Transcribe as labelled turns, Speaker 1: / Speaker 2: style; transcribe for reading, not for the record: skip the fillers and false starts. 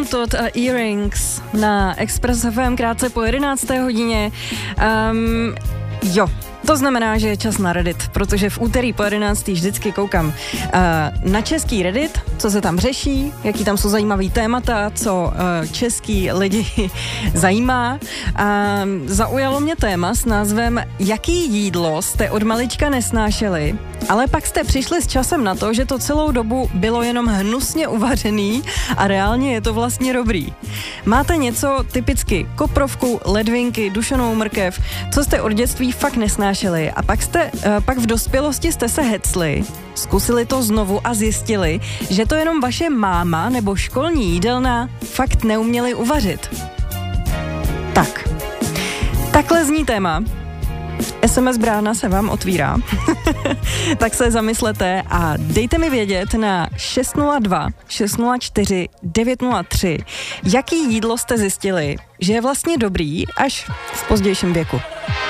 Speaker 1: Wanted a Earrings na Express FM krátce po 11. hodině. To znamená, že je čas na Reddit, protože v úterý po 11. vždycky koukám na český Reddit, co se tam řeší, jaký tam jsou zajímavý témata, co český lidi zajímá. Zaujalo mě téma s názvem Jaký jídlo jste od malička nesnášeli, ale pak jste přišli s časem na to, že to celou dobu bylo jenom hnusně uvařený a reálně je to vlastně dobrý. Máte něco typicky koprovku, ledvinky, dušenou mrkev, co jste od dětství fakt nesnášeli a pak v dospělosti jste se hecli, zkusili to znovu a zjistili, že to jenom vaše máma nebo školní jídelna fakt neuměli uvařit. Takhle zní téma. SMS brána se vám otvírá. Tak se zamyslete a dejte mi vědět na 602 604 903, jaký jídlo jste zjistili, že je vlastně dobrý až v pozdějším věku.